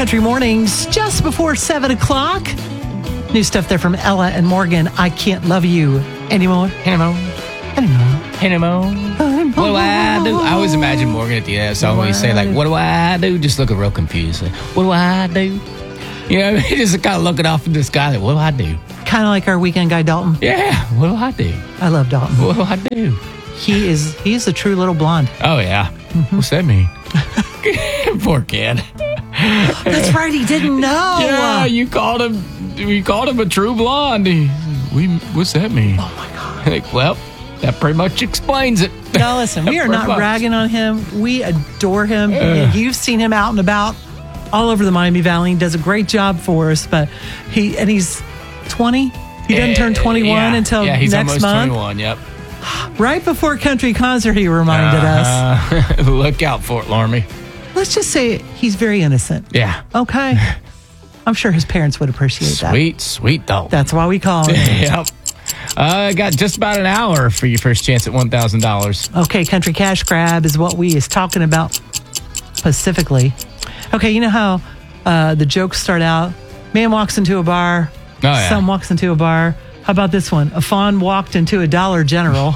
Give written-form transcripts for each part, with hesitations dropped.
Country Mornings, just before 7 o'clock. New stuff there from Ella and Morgan. I Can't Love You Anymore. What do I do? I always imagine Morgan at the end of the song when you say, like, what do I do? Just looking real confused. Like, what do I do? You know, just kind of looking off in the sky, like, what do I do? Kind of like our weekend guy, Dalton. Yeah, what do I do? I love Dalton. What do I do? He is a true little blonde. Oh, yeah. Mm-hmm. What's that mean? Poor kid. That's right, he didn't know. Yeah, you called him a true blonde. What's that mean? Oh, my God. Like, well, that pretty much explains it. Now, listen, we are not ragging on him. We adore him. You've seen him out and about all over the Miami Valley. He does a great job for us, but he's 20. He doesn't turn 21 until he's next almost month. 21, yep. Right before country concert, he reminded us. Look out for it, Lormy. Let's just say he's very innocent. Yeah. Okay. I'm sure his parents would appreciate that. Sweet Dalton. That's why we call him. Yep. I got just about an hour for your first chance at $1,000. Okay, Country Cash Grab is what we is talking about specifically. Okay, you know how the jokes start out, man walks into a bar, son walks into a bar. How about this one? A fawn walked into a Dollar General.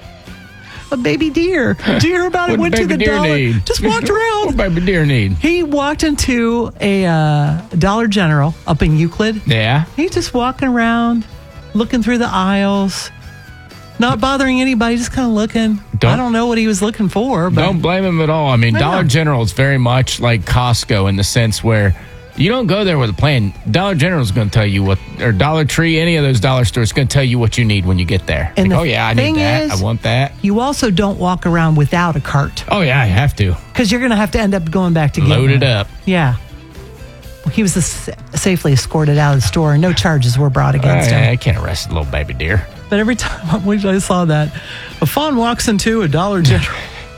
A baby deer. Do you hear about it? Went to the dollar. Just walked around. What baby deer need? He walked into a Dollar General up in Euclid. Yeah. He's just walking around, looking through the aisles, not bothering anybody, just kind of looking. I don't know what he was looking for. But don't blame him at all. I mean, Dollar General is very much like Costco in the sense where you don't go there with a plan. Dollar General is going to tell you what, or Dollar Tree, any of those dollar stores, going to tell you what you need when you get there. And like, I need that. I want that. You also don't walk around without a cart. Oh, yeah, I have to. Because you're going to have to end up going back to get Load it up. Yeah. Well, he was safely escorted out of the store, and no charges were brought against him. I can't arrest a little baby deer. But every time I saw that, a fawn walks into a Dollar General.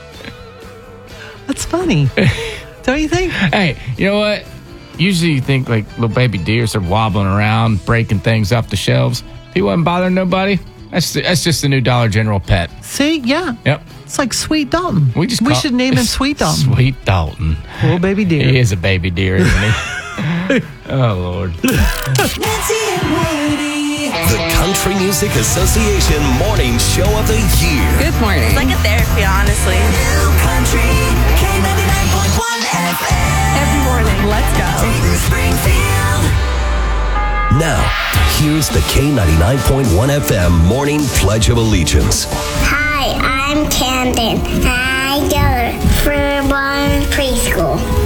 That's funny. Don't you think? Hey, you know what? Usually you think like little baby deers are wobbling around, breaking things off the shelves. He wasn't bothering nobody. That's just the new Dollar General pet. See? Yeah. Yep. It's like Sweet Dalton. We should name him Sweet Dalton. Sweet Dalton. Little baby deer. He is a baby deer, isn't he? Oh, Lord. Nancy and Woody. The Country Music Association Morning Show of the Year. Good morning. It's like a therapy, honestly. New Country, K99.1 FM. Every morning. Let's go. Dayton, Springfield. Now, here's the K99.1 FM Morning Pledge of Allegiance. Hi, I'm Camden. I go to Fairborn Preschool.